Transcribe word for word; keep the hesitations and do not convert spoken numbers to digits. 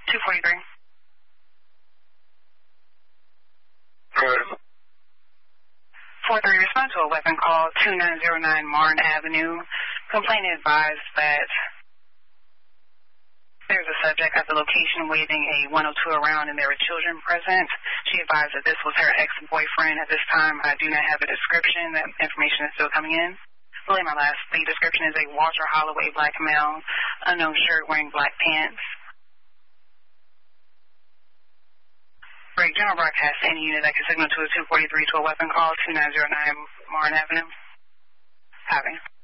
two forty-three. Good. four three, respond to a weapon call, two nine zero nine Martin Avenue. Complainant advised that there's a subject at the location waving a one oh two around and there are children present. She advised that this was her ex-boyfriend. At this time, I do not have a description. That information is still coming in. I believe my last, the description is a Walter Holloway black male, unknown shirt, wearing black pants. Break, general broadcast, any unit that can signal to a two forty-three to a weapon call, two nine zero nine Martin Avenue. Copy.